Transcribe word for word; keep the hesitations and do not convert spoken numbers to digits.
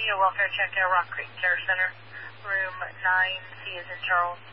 welfare check at Rock Creek Care Center, room nine, C is in Charles.